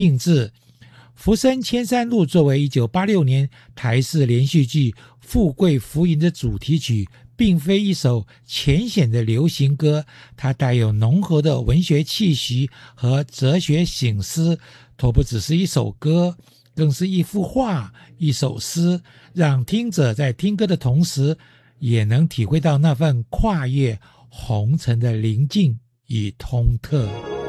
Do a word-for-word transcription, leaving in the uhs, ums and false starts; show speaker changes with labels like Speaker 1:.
Speaker 1: 印制。浮生千山路作为一九八六年台视连续剧《富贵浮云》的主题曲，并非一首浅显的流行歌，它带有浓厚的文学气息和哲学省思。它不只是一首歌，更是一幅画，一首诗，让听者在听歌的同时，也能体会到那份跨越红尘的宁静与通透。